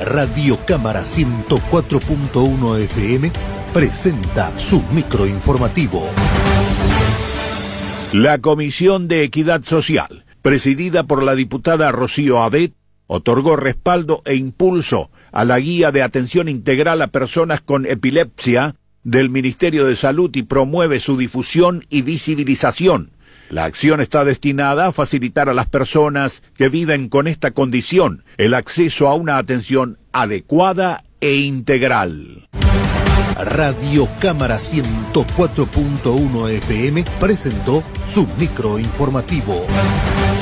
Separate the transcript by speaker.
Speaker 1: Radio Cámara 104.1 FM presenta su microinformativo.
Speaker 2: La Comisión de Equidad Social, presidida por la diputada Rocío Adet, otorgó respaldo e impulso a la Guía de Atención Integral a Personas con Epilepsia del Ministerio de Salud y promueve su difusión y visibilización. La acción está destinada a facilitar a las personas que viven con esta condición el acceso a una atención adecuada e integral.
Speaker 1: Radio Cámara 104.1 FM presentó su microinformativo.